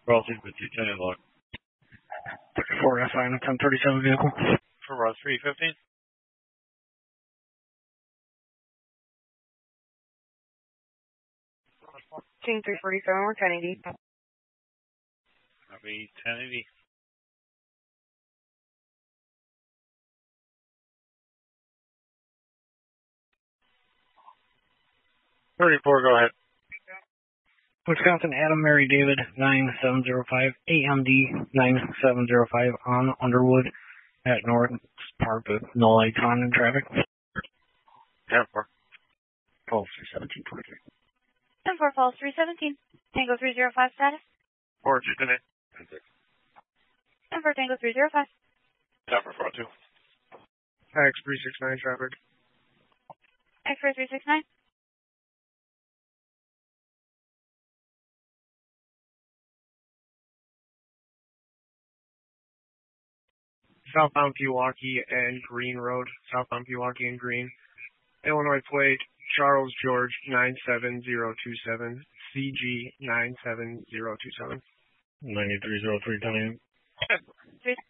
Crossing with you, 10 log. 34 FI on a 1037 vehicle. For Ross 315. King 347, we're 1080. Copy, 1080. Go ahead. Wisconsin Adam Mary David 9705 AMD 9705 on Underwood at North Park with no lights on in traffic. 10-4. Falls 317 23. 10-4 Falls 317. Tango 305 status. 4 10 10-4 Tango 305. 10-4 2. X369 traffic. X-ray 369. Southbound Pewaukee and Green Road. Southbound Pewaukee and Green. Illinois plate, Charles George 97027. CG 97027. 9303 10.